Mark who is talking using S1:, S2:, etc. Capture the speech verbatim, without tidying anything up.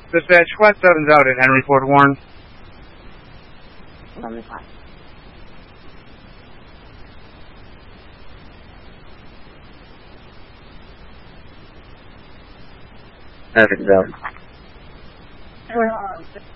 S1: Dispatch, Squad seven's out at Henry Ford Warren.
S2: eleven o'clock.
S3: Traffic's out.
S2: We're on.